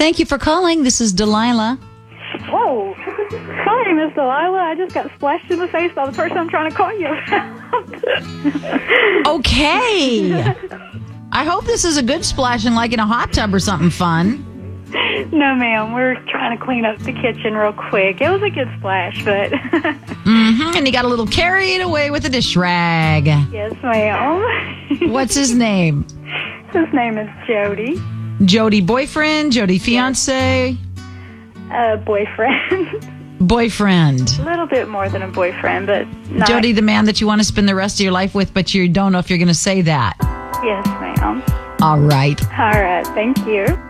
Thank you for calling. This is Delilah. Whoa. Sorry, Miss Delilah. I just got splashed in the face by the person I'm trying to call you about. Okay. I hope this is a good splashing, like in a hot tub or something fun. No, ma'am. We're trying to clean up the kitchen real quick. It was a good splash, but... And he got a little carried away with a dish rag. Yes, ma'am. What's his name? His name is Jody. Jody boyfriend, Jody fiance? Boyfriend. Boyfriend. A little bit more than a boyfriend, but not... Jody, the man that you want to spend the rest of your life with, but you don't know if you're going to say that. Yes, ma'am. All right. All right. Thank you.